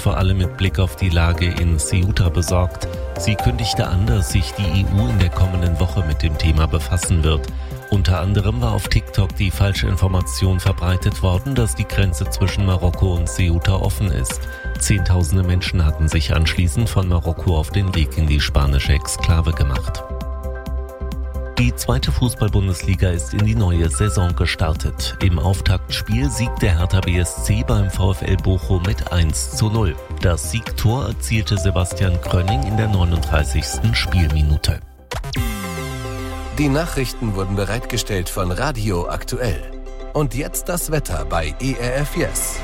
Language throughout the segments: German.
vor allem mit Blick auf die Lage in Ceuta besorgt. Sie kündigte an, dass sich die EU in der kommenden Woche mit dem Thema befassen wird. Unter anderem war auf TikTok die falsche Information verbreitet worden, dass die Grenze zwischen Marokko und Ceuta offen ist. Zehntausende Menschen hatten sich anschließend von Marokko auf den Weg in die spanische Exklave gemacht. Die zweite Fußball-Bundesliga ist in die neue Saison gestartet. Im Auftaktspiel siegt der Hertha BSC beim VfL Bochum mit 1:0. Das Siegtor erzielte Sebastian Krönning in der 39. Spielminute. Die Nachrichten wurden bereitgestellt von Radio Aktuell. Und jetzt das Wetter bei ERF Yes.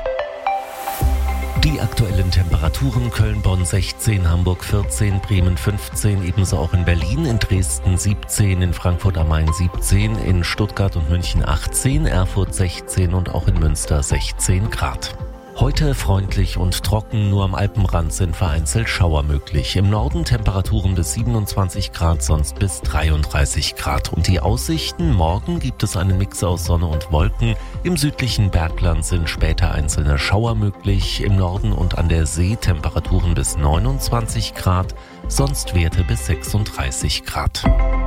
Die aktuellen Temperaturen: Köln, Bonn 16, Hamburg 14, Bremen 15, ebenso auch in Berlin, in Dresden 17, in Frankfurt am Main 17, in Stuttgart und München 18, Erfurt 16 und auch in Münster 16 Grad. Heute freundlich und trocken, nur am Alpenrand sind vereinzelt Schauer möglich. Im Norden Temperaturen bis 27 Grad, sonst bis 33 Grad. Und die Aussichten: Morgen gibt es einen Mix aus Sonne und Wolken. Im südlichen Bergland sind später einzelne Schauer möglich. Im Norden und an der See Temperaturen bis 29 Grad, sonst Werte bis 36 Grad.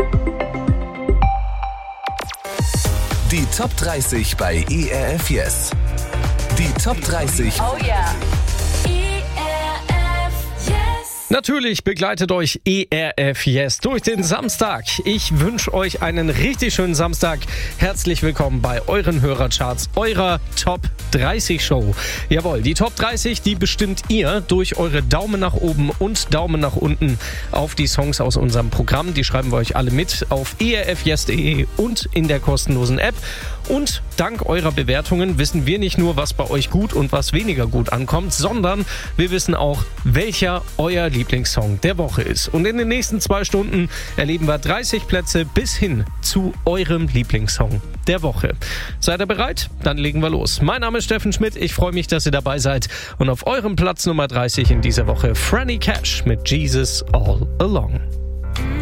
Die Top 30 bei ERF Yes. Die Top 30. Oh yeah. ERF Yes. Natürlich begleitet euch ERF Yes durch den Samstag. Ich wünsche euch einen richtig schönen Samstag. Herzlich willkommen bei euren Hörercharts, eurer Top 30 Show. Jawohl, die Top 30, die bestimmt ihr durch eure Daumen nach oben und Daumen nach unten auf die Songs aus unserem Programm. Die schreiben wir euch alle mit auf erfyes.de und in der kostenlosen App. Und dank eurer Bewertungen wissen wir nicht nur, was bei euch gut und was weniger gut ankommt, sondern wir wissen auch, welcher euer Lieblingssong der Woche ist. Und in den nächsten 2 Stunden erleben wir 30 Plätze bis hin zu eurem Lieblingssong der Woche. Seid ihr bereit? Dann legen wir los. Mein Name ist Steffen Schmidt. Ich freue mich, dass ihr dabei seid. Und auf eurem Platz Nummer 30 in dieser Woche Franny Cash mit Jesus All Along.